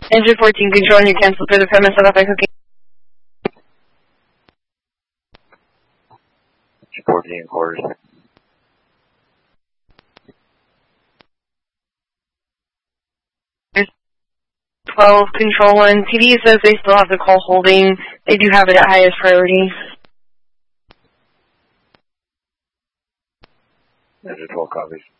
Engine 14 control, you cancel for the premise set up by cooking. 14 quarters. 12 control 1. PD says they still have the call holding. They do have it at highest priority. Engine 12 copies.